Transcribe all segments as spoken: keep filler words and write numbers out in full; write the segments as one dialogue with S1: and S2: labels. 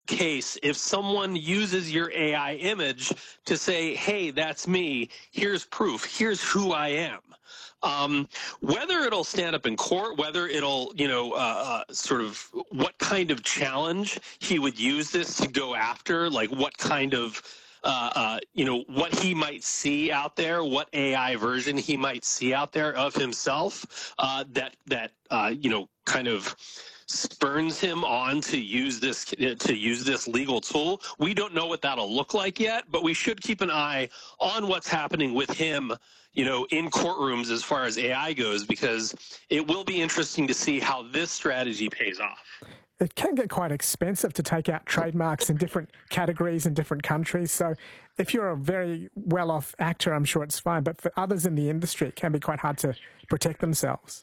S1: case if someone uses your A I image to say, hey, that's me, here's proof, here's who I am. Um, whether it'll stand up in court, whether it'll, you know, uh, uh, sort of what kind of challenge he would use this to go after, like what kind of, uh, uh, you know, what he might see out there, what A I version he might see out there of himself, uh, that, that uh, you know, kind of spurns him on to use this to use this legal tool. We don't know what that'll look like yet, but we should keep an eye on what's happening with him, you know, in courtrooms as far as A I goes, because it will be interesting to see how this strategy pays off.
S2: It can get quite expensive to take out trademarks in different categories in different countries. So if you're a very well-off actor, I'm sure it's fine. But for others in the industry, it can be quite hard to protect themselves.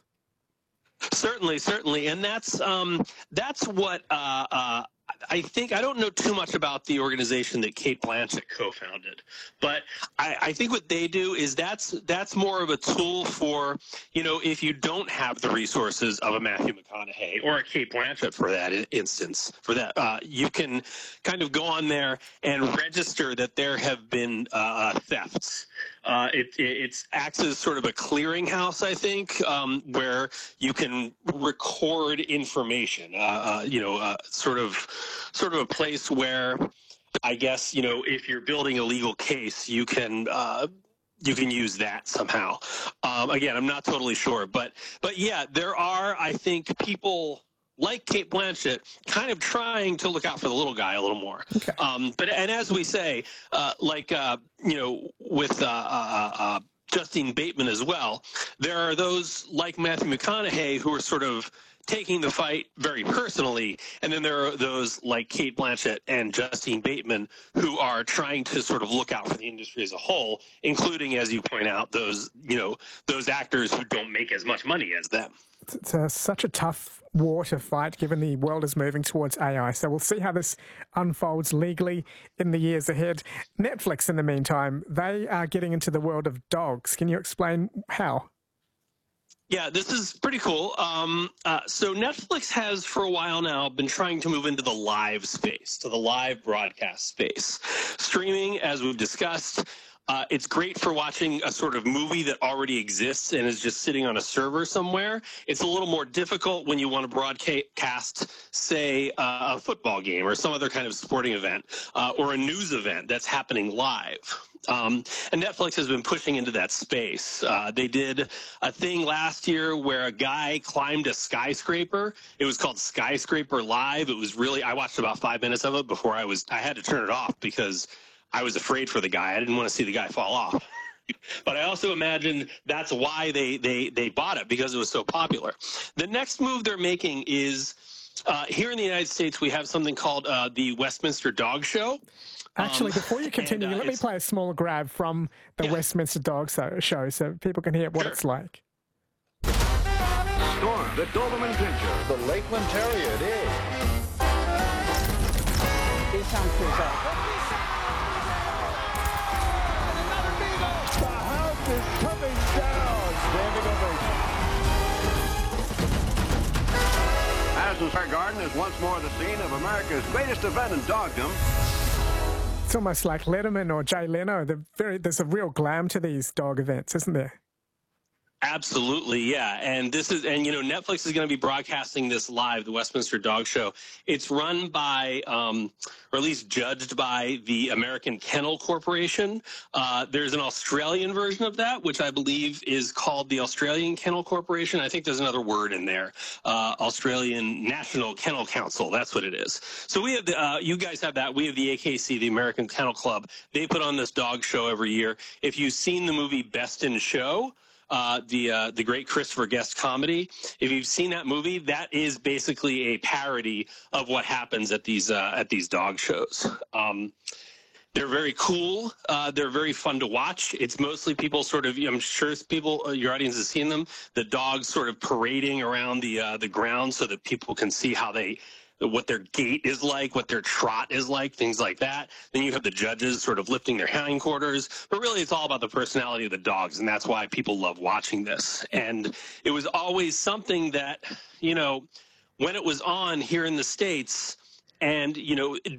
S1: Certainly, certainly. And that's um, that's what uh, uh, I think. I don't know too much about the organization that Cate Blanchett co-founded, but I, I think what they do is that's that's more of a tool for, you know, if you don't have the resources of a Matthew McConaughey or a Cate Blanchett for that instance, for that, uh, you can kind of go on there and register that there have been uh, thefts. Uh, it, it it's acts as sort of a clearinghouse, I think, um, where you can record information. Uh, uh, you know, uh, sort of, sort of a place where, I guess, you know, if you're building a legal case, you can. Uh, you can use that somehow. Um, again, I'm not totally sure, but but yeah, there are, I think, people like Cate Blanchett, kind of trying to look out for the little guy a little more.
S2: Okay.
S1: Um, but and as we say, uh, like uh, you know, with uh, uh, uh, Justine Bateman as well, there are those like Matthew McConaughey who are sort of taking the fight very personally, and then there are those like Cate Blanchett and Justine Bateman who are trying to sort of look out for the industry as a whole, including, as you point out, those you know those actors who don't make as much money as them.
S2: It's a, such a tough war to fight given the world is moving towards A I. So we'll see how this unfolds legally in the years ahead. Netflix, in the meantime, they are getting into the world of dogs. Can you explain how?
S1: Yeah, this is pretty cool. Um, uh, so Netflix has for a while now been trying to move into the live space, to the live broadcast space. Streaming, as we've discussed, Uh, it's great for watching a sort of movie that already exists and is just sitting on a server somewhere. It's a little more difficult when you want to broadcast, say, uh, a football game or some other kind of sporting event uh, or a news event that's happening live. Um, and Netflix has been pushing into that space. Uh, they did a thing last year where a guy climbed a skyscraper. It was called Skyscraper Live. It was really, I watched about five minutes of it before I was, I had to turn it off because I was afraid for the guy. I didn't want to see the guy fall off. But I also imagine that's why they, they, they bought it, because it was so popular. The next move they're making is, uh, here in the United States, we have something called uh, the Westminster Dog Show.
S2: Actually,
S1: Um,
S2: before you continue,
S1: and, uh,
S2: let me
S1: it's-
S2: play a small grab from the
S1: Yeah.
S2: Westminster Dog Show so people can hear what
S1: Sure.
S2: it's like.
S3: Storm, the Doberman Pinscher.
S4: The Lakeland Terrier, it is.
S5: He sounds pretty bad.
S4: The house is coming down. Standing ovation.
S3: Madison Square Garden is once more the scene of America's greatest event in dogdom.
S2: It's almost like Letterman or Jay Leno. They're very, there's a real glam to these dog events, isn't there?
S1: Absolutely, yeah. And this is, and you know, Netflix is going to be broadcasting this live, the Westminster Dog Show. It's run by, um, or at least judged by, the American Kennel Corporation. Uh, there's an Australian version of that, which I believe is called the Australian Kennel Corporation. I think there's another word in there, uh, Australian National Kennel Council. That's what it is. So we have the, uh, you guys have that. We have the A K C, the American Kennel Club. They put on this dog show every year. If you've seen the movie Best in Show, Uh, the uh, the great Christopher Guest comedy. If you've seen that movie, that is basically a parody of what happens at these uh, at these dog shows. Um, they're very cool. Uh, they're very fun to watch. It's mostly people sort of, I'm sure people, uh, your audience has seen them, the dogs sort of parading around the uh, the ground so that people can see how they, what their gait is like, what their trot is like, things like that. Then you have the judges sort of lifting their hindquarters. But really, it's all about the personality of the dogs, and that's why people love watching this. And it was always something that, you know, when it was on here in the States, and, you know,